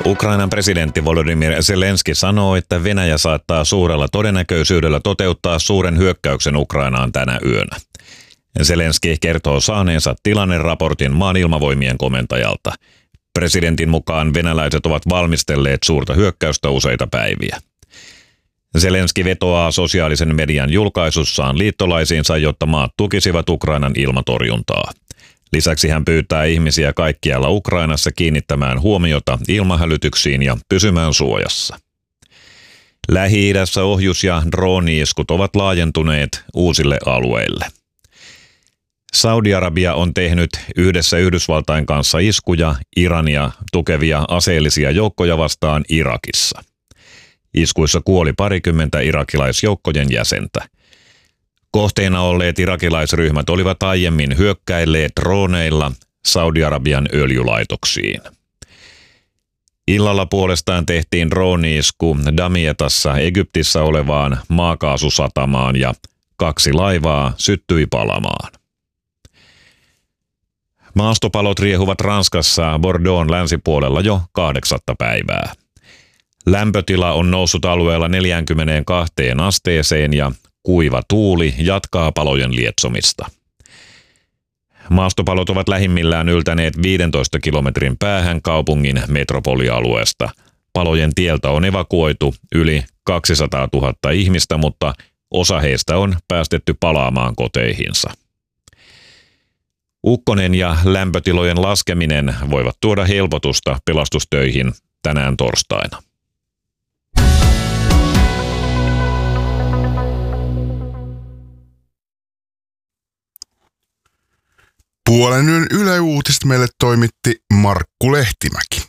Ukrainan presidentti Volodymyr Zelenski sanoo, että Venäjä saattaa suurella todennäköisyydellä toteuttaa suuren hyökkäyksen Ukrainaan tänä yönä. Zelenski kertoo saaneensa tilanneraportin maan ilmavoimien komentajalta. Presidentin mukaan venäläiset ovat valmistelleet suurta hyökkäystä useita päiviä. Zelenski vetoaa sosiaalisen median julkaisussaan liittolaisiinsa, jotta maat tukisivat Ukrainan ilmatorjuntaa. Lisäksi hän pyytää ihmisiä kaikkialla Ukrainassa kiinnittämään huomiota ilmahälytyksiin ja pysymään suojassa. Lähi-idässä ohjus- ja drooni-iskut ovat laajentuneet uusille alueille. Saudi-Arabia on tehnyt yhdessä Yhdysvaltain kanssa iskuja Irania tukevia aseellisia joukkoja vastaan Irakissa. Iskuissa kuoli 20 irakilaisjoukkojen jäsentä. Kohteena olleet irakilaisryhmät olivat aiemmin hyökkäilleet droneilla Saudi-Arabian öljylaitoksiin. Illalla puolestaan tehtiin drooni-isku Damietassa Egyptissä olevaan maakaasusatamaan ja 2 laivaa syttyi palamaan. Maastopalot riehuvat Ranskassa Bordeaux'n länsipuolella jo 8. päivää. Lämpötila on noussut alueella 42 asteeseen ja kuiva tuuli jatkaa palojen lietsomista. Maastopalot ovat lähimmillään yltäneet 15 kilometrin päähän kaupungin metropolialueesta. Palojen tieltä on evakuoitu yli 200 000 ihmistä, mutta osa heistä on päästetty palaamaan koteihinsa. Ukkonen ja lämpötilojen laskeminen voivat tuoda helpotusta pelastustöihin tänään torstaina. Puolen yön Yle Uutiset meille toimitti Markku Lehtimäki.